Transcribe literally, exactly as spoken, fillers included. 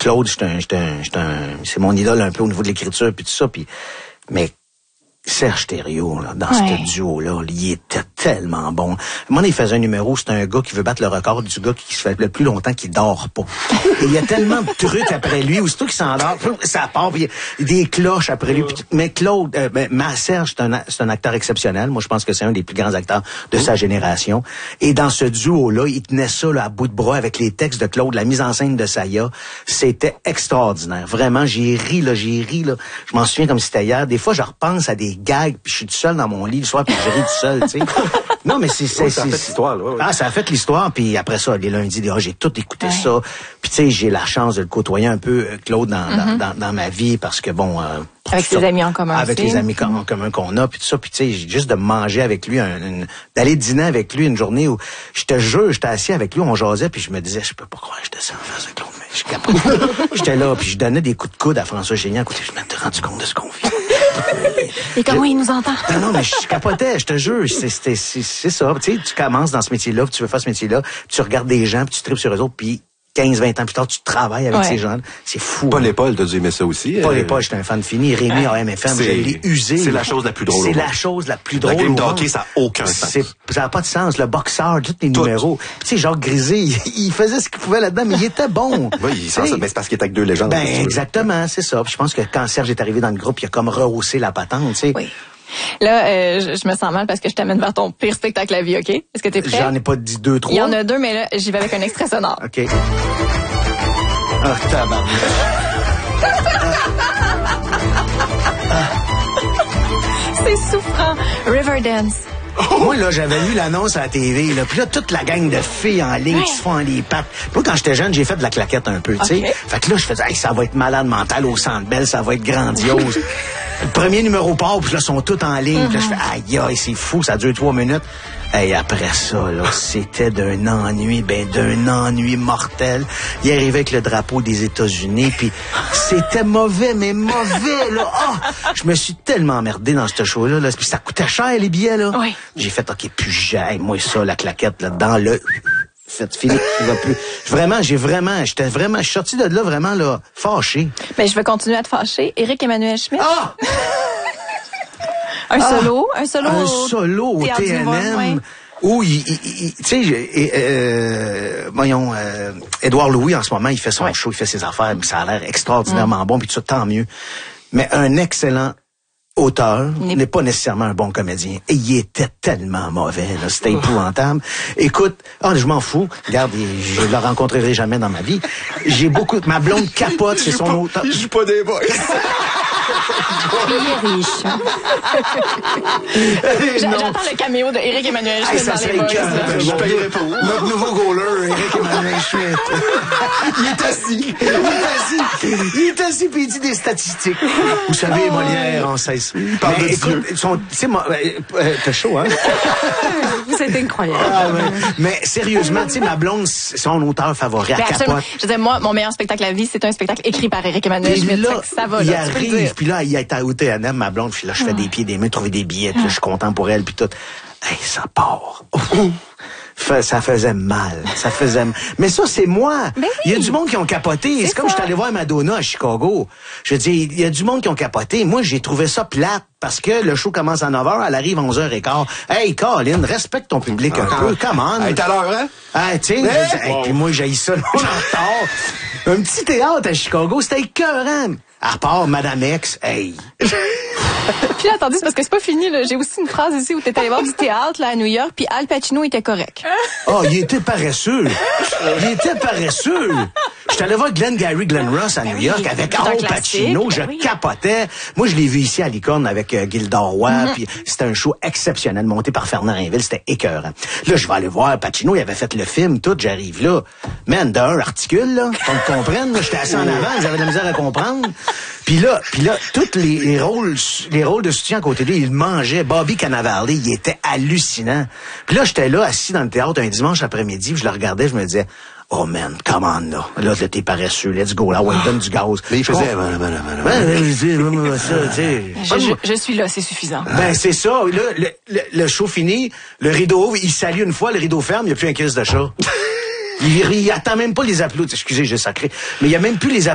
Claude, j'étais un, j'étais un, j'étais un, c'est mon idole un peu au niveau de l'écriture puis tout ça, puis mais Serge Thériault, là, dans ouais. ce duo-là, il était tellement bon. À un moment donné, il faisait un numéro, c'est un gars qui veut battre le record du gars qui se fait le plus longtemps qu'il dort pas. Et il y a tellement de trucs après lui, aussitôt qu'il s'endort, ça part, puis il y a des cloches après lui. Puis, mais Claude, euh, ben, ma Serge, c'est un, c'est un acteur exceptionnel. Moi, je pense que c'est un des plus grands acteurs de sa génération. Et dans ce duo-là, il tenait ça là, à bout de bras avec les textes de Claude, la mise en scène de Saya. C'était extraordinaire. Vraiment, j'ai ri, là, j'ai ri, là. Je m'en souviens comme si c'était hier. Des fois, je repense à des gags, puis je suis tout seul dans mon lit le soir, puis je ris tout seul, tu sais. Non, mais c'est... c'est oui, ça c'est, a fait l'histoire, là. Ouais, ouais. Ah, ça a fait l'histoire, puis après ça, les lundis, oh, j'ai tout écouté ouais. ça. Puis tu sais, j'ai la chance de le côtoyer un peu, Claude, dans, mm-hmm. dans, dans, dans ma vie, parce que bon... Euh, avec ses amis en commun Avec aussi. les amis en commun qu'on a, puis tout ça. Puis tu sais, juste de manger avec lui, un, une, d'aller dîner avec lui une journée où, je te jure, j'étais assis avec lui, on jasait, puis je me disais, je peux pas croire que j'étais ça en face de Claude, mais je suis capable. J'étais là, puis je donnais des coups de coude à François Génial. Écoutez, je m'étais rendu compte de ce qu'on vit. Et comment je... il nous entend? Non, non, mais je capotais, je te jure, c'est, c'est, c'est, c'est ça. Tu sais, tu commences dans ce métier-là, puis tu veux faire ce métier-là, tu regardes des gens, puis tu tripes sur eux autres, puis quinze vingt ans plus tard, tu travailles avec ouais. ces gens-là. C'est fou. Paul et Paul, t'as dû aimer ça aussi. Paul euh... et Paul, j'étais un fan fini. Rémi à M F M, je l'ai usé. C'est la chose la plus drôle. C'est la chose la plus drôle. La game de hockey, ça n'a aucun sens. C'est, ça n'a pas de sens. Le boxeur, tous les Tout. numéros. Puis tu sais, Jacques Grisé, il, il faisait ce qu'il pouvait là-dedans, mais il était bon. Oui, il sent ça. Mais c'est parce qu'il était avec deux légendes. Ben, exactement, c'est ça. Puis je pense que quand Serge est arrivé dans le groupe, il a comme rehaussé la patente, tu sais. Oui. Là, euh, je, je me sens mal parce que je t'amène vers ton pire spectacle à vie, OK? Est-ce que t'es prêt? J'en ai pas dit deux, trois. Il y en a deux, mais là, j'y vais avec un extrait sonore. OK. Ah, oh, tabarnak. C'est souffrant. Riverdance. Oh! Moi, là, j'avais vu l'annonce à la T V, là. Puis là, toute la gang de filles en ligne ouais. qui se font les pattes. Moi, quand j'étais jeune, j'ai fait de la claquette un peu, tu sais. Okay. Fait que là, je faisais, hey, ça va être malade mental au Centre Bell, ça va être grandiose. Le premier numéro part, puis là, sont tous en ligne. Mm-hmm. Puis là, je fais, aïe, aïe, c'est fou, ça dure trois minutes. Et après ça, là, c'était d'un ennui, ben d'un ennui mortel. Il arrivait avec le drapeau des États-Unis, puis c'était mauvais, mais mauvais, là. Oh, je me suis tellement emmerdé dans ce show-là, là. Puis ça coûtait cher, les billets, là. Oui. J'ai fait, OK, plus jamais, moi, ça, la claquette, là, dans le... Fait fini, il va plus. Vraiment, j'ai vraiment, j'étais vraiment, je suis sorti de là vraiment, là, fâché. Ben, je vais continuer à te fâcher. Éric-Emmanuel Schmitt. Ah! Un solo, ah, un solo. Un solo au T N M. Ouais. Où il, il, il tu sais, euh, voyons, euh, Édouard Louis, en ce moment, il fait son ouais. show, il fait ses affaires, ça a l'air extraordinairement mm. bon, puis tout ça, tant mieux. Mais un excellent auteur n'est pas nécessairement un bon comédien. Et il était tellement mauvais, là, c'était épouvantable. Écoute, oh, je m'en fous. Regarde, je le rencontrerai jamais dans ma vie. J'ai beaucoup, ma blonde capote, c'est son pas, auteur. Il joue pas des boys. Il est riche. J'attends le caméo de Éric-Emmanuel Schmitt dans les boys. Je paierai pour notre nouveau goaler, Éric-Emmanuel Schmitt. Il est assis. Il est assis. Il est assis puis il dit des statistiques. Vous savez, oh, Molière, on sait ça. Il parle de écoute, son, c'est moi, euh, t'as chaud, hein? Vous êtes incroyable. Ah, ouais. Mais sérieusement, tu sais, ma blonde, c'est son auteur favori. Elle capote. Je veux dire, moi, mon meilleur spectacle à la vie, c'est un spectacle écrit par Éric-Emmanuel Schmitt. Là, ça va, il là, arrive, puis là, il est au T N M, ma blonde, puis là, je fais ah. des pieds, des mains, trouver des billets, puis là, je suis content pour elle, puis tout. Hey, ça part. Ça faisait mal. Ça faisait mal. Mais ça, c'est moi. Ben oui. Il y a du monde qui ont capoté. C'est, c'est comme je suis allé voir Madonna à Chicago. Je veux dire, il y a du monde qui ont capoté. Moi, j'ai trouvé ça plate parce que le show commence à neuf heures, elle arrive à onze heures quinze. Hey, Colin, respecte ton public un ah, peu. Come on. Hey, t'as l'heure, hein? Ah, tu sais. Hey, wow. Puis moi, j'ai ça, on en retard. Un petit théâtre à Chicago, c'était écœurant. À part Madame X, hey. Puis là, attendez, c'est parce que c'est pas fini, là. J'ai aussi une phrase ici où t'étais allé voir du théâtre, là, à New York, puis Al Pacino était correct. Oh, il était paresseux. Il était paresseux. J'étais allé voir Glenn Gary, Glenn Ross à New York oui, avec Al Pacino. Je oui. capotais. Moi, je l'ai vu ici à Licorne avec euh, Gilda Roy, mm-hmm. puis c'était un show exceptionnel monté par Fernand Rainville. C'était écœurant. Là, je vais aller voir Pacino. Il avait fait le film, tout. J'arrive là. Man, d'un articule, là. Qu'on me comprenne, là. J'étais assis en avant. J'avais de la misère à comprendre. Puis là, puis là, tous les, les rôles, les rôles de soutien à côté de lui, il mangeait. Bobby Cannavale, il était hallucinant. Puis là, j'étais là, assis dans le théâtre un dimanche après-midi, puis je le regardais, je me disais, oh man, come on, là. Là, t'es paresseux, let's go, là, ouais, donne du gaz. Mais il faisait, ben, ben, ben, ça, tu sais. Je suis là, c'est suffisant. Ben, c'est ça. Là, le, le, le show fini, le rideau ouvre, il salue une fois, le rideau ferme, il n'y a plus un kiss de chat. il, il attend même pas les applaudissements. Excusez, j'ai sacré. Mais il n'y a même plus les applaudissements.